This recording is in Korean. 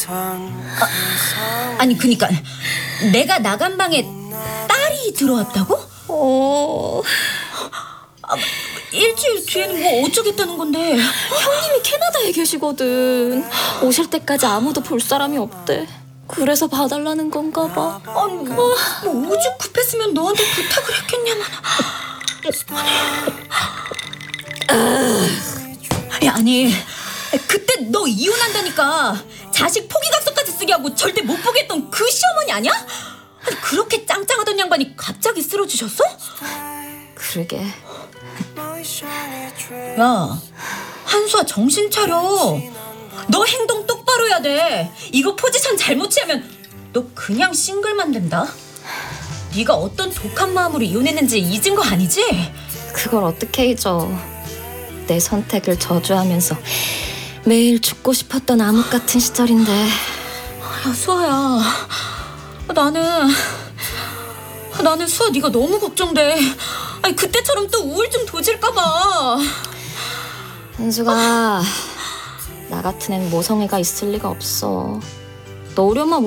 아니 그니까 내가 나간 방에 딸이 들어왔다고? 일주일 뒤에는 뭐 어쩌겠다는 건데. 형님이 캐나다에 계시거든. 오실 때까지 아무도 볼 사람이 없대. 그래서 봐달라는 건가 봐. 아니 뭐 오죽 급했으면 너한테 부탁을 했겠냐만. 아니 그때 너 이혼한다니까 자식 포기각서까지 쓰게 하고 절대 못 보게 했던 그 시어머니 아니야? 아니 그렇게 짱짱하던 양반이 갑자기 쓰러지셨어? 그러게. 야 한수아 정신 차려. 너 행동 똑바로 해야 돼. 이거 포지션 잘못 취하면 너 그냥 싱글만 된다. 네가 어떤 독한 마음으로 이혼했는지 잊은 거 아니지? 그걸 어떻게 잊어. 내 선택을 저주하면서 매일 죽고 싶었던 암흑 같은 시절인데. 야 수아야, 나는 수아 네가 너무 걱정돼. 아니 그때처럼 또 우울증 도질까 봐. 현수가 나 같은 애는 모성애가 있을 리가 없어. 너 우리 엄마